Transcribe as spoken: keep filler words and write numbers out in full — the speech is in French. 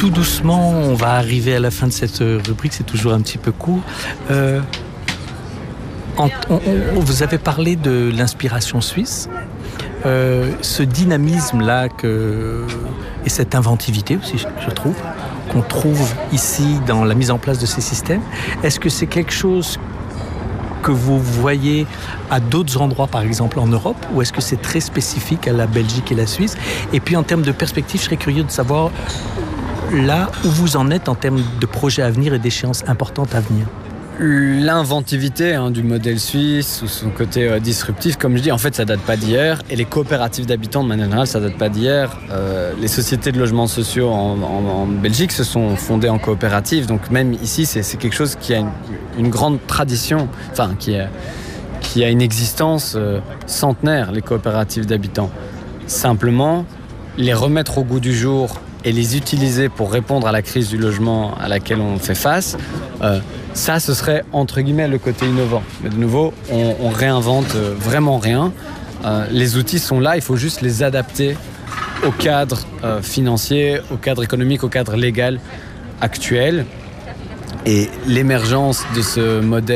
tout doucement, on va arriver à la fin de cette rubrique, c'est toujours un petit peu court. Euh, en, on, on, vous avez parlé de l'inspiration suisse. Euh, ce dynamisme-là que, et cette inventivité aussi, je trouve, qu'on trouve ici dans la mise en place de ces systèmes, est-ce que c'est quelque chose que vous voyez à d'autres endroits, par exemple en Europe, ou est-ce que c'est très spécifique à la Belgique et la Suisse? Et puis en termes de perspective, je serais curieux de savoir là où vous en êtes en termes de projets à venir et d'échéances importantes à venir. L'inventivité hein, du modèle suisse ou son côté euh, disruptif, comme je dis, en fait, ça date pas d'hier. Et les coopératives d'habitants, de manière générale, ça date pas d'hier. Euh, les sociétés de logements sociaux en, en, en Belgique se sont fondées en coopératives. Donc même ici, c'est, c'est quelque chose qui a une, une grande tradition, enfin, qui a, qui a une existence euh, centenaire, les coopératives d'habitants. Simplement, les remettre au goût du jour et les utiliser pour répondre à la crise du logement à laquelle on fait face, euh, ça, ce serait, entre guillemets, le côté innovant. Mais de nouveau, on, on réinvente euh, vraiment rien. Euh, les outils sont là, il faut juste les adapter au cadre euh, financier, au cadre économique, au cadre légal actuel. Et l'émergence de ce modèle